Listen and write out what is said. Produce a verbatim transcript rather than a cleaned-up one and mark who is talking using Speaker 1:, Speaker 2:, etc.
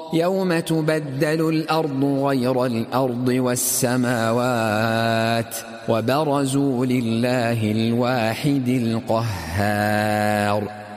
Speaker 1: يوم تبدل الأرض غير الأرض والسماوات وبرزوا لله الواحد القهار.